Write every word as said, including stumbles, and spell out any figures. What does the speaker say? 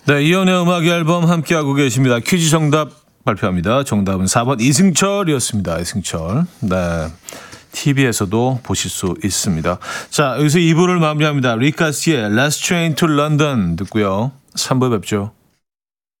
네, 이연의 음악 앨범 함께하고 계십니다. 퀴즈 정답 발표합니다. 정답은 사 번 이승철이었습니다. 이승철. 네, 티비에서도 보실 수 있습니다. 자, 여기서 이 부를 마무리합니다. 리카스의 Last Train to London 듣고요. 삼 부에 뵙죠.